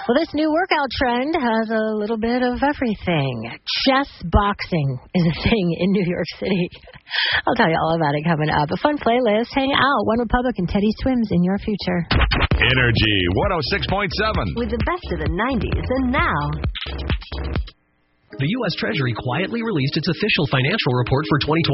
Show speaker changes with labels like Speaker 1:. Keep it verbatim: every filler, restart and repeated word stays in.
Speaker 1: Well, this new workout trend has a little bit of everything. Chess boxing is a thing in New York City. I'll tell you all about it coming up. A fun playlist. Hang out. One Republic and Teddy Swims in your future.
Speaker 2: Energy one oh six point seven.
Speaker 1: With the best of the nineties and now.
Speaker 3: The U S Treasury quietly released its official financial report for twenty twenty.